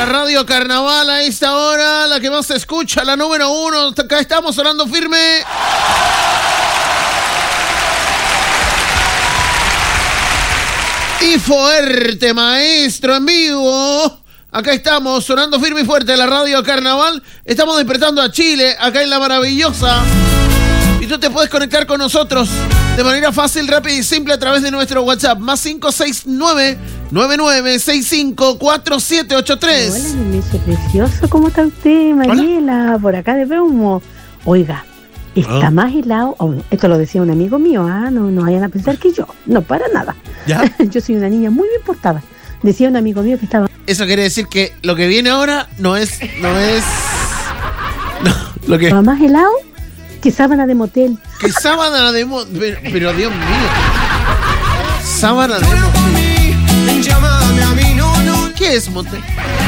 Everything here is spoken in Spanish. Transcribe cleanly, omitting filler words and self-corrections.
La radio Carnaval a esta hora, la que más se escucha, la número 1. Acá estamos sonando firme. Y fuerte, maestro, en vivo. Acá estamos sonando firme y fuerte la radio Carnaval. Estamos despertando a Chile, acá en la maravillosa. Y tú te puedes conectar con nosotros de manera fácil, rápida y simple a través de nuestro WhatsApp. Más 569-9965-4783. Hola, mi beso precioso. ¿Cómo está usted, Mariela? Hola. Por acá de Peumo. Oiga, está más helado. Oh, esto lo decía un amigo mío. No vayan a pensar que yo. No, para nada. ¿Ya? Yo soy una niña muy bien portada. Decía un amigo mío que estaba... Eso quiere decir que lo que viene ahora no es lo que... ¿Estaba más helado? Que sábana de motel. Que sábana de motel. Pero Dios mío. Sábana de motel. ¿Qué es motel?